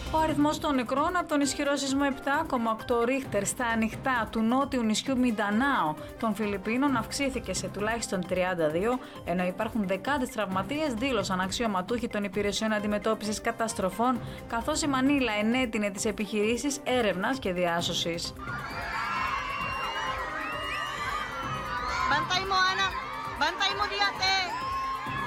Ο αριθμός των νεκρών από τον ισχυρό σεισμό 7,8 Ρίχτερ στα ανοιχτά του νότιου νησιού Μιντανάο των Φιλιππίνων αυξήθηκε σε τουλάχιστον 32, ενώ υπάρχουν δεκάδες τραυματίες, δήλωσαν αξιωματούχοι των υπηρεσιών αντιμετώπισης καταστροφών, καθώς η Μανίλα ενέτεινε τις επιχειρήσεις έρευνας και διάσωσης. Bantay mo, Ana. Bantay mo, Diate.